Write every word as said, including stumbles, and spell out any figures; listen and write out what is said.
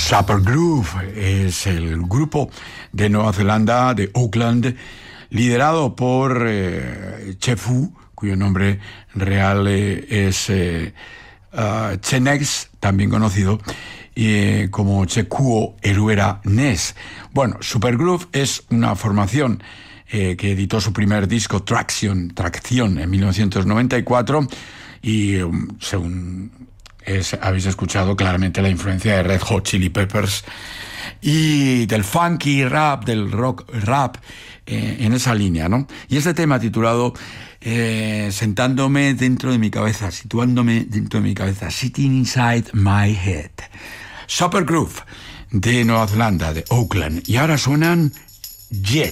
Supergroove es el grupo de Nueva Zelanda, de Auckland, liderado por eh, Chefu, cuyo nombre real eh, es eh, uh, Chenex, también conocido eh, como Chekuo Eruera Nes. Bueno, Supergroove es una formación eh, que editó su primer disco Traction, Tracción, en mil novecientos noventa y cuatro y um, según es, habéis escuchado claramente la influencia de Red Hot Chili Peppers y del funky rap, del rock rap, eh, en esa línea, ¿no? Y este tema titulado eh, Sentándome dentro de mi cabeza, situándome dentro de mi cabeza, Sitting Inside My Head. Supergroove de Nueva Zelanda, de Auckland. Y ahora suenan Jet.